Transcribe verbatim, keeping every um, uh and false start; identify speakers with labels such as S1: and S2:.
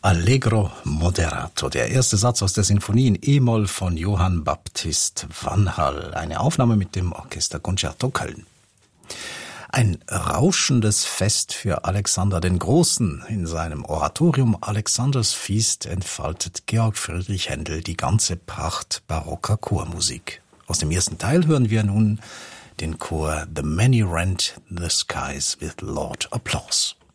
S1: Allegro moderato, der erste Satz aus der Sinfonie in E-Moll von Johann Baptist Vanhal, eine Aufnahme mit dem Orchester Concerto Köln. Ein rauschendes Fest für Alexander den Großen. In seinem Oratorium Alexanders Feast entfaltet Georg Friedrich Händel die ganze Pracht barocker Chormusik. Aus dem ersten Teil hören wir nun den Chor The Many Rent the Skies with Loud Applause.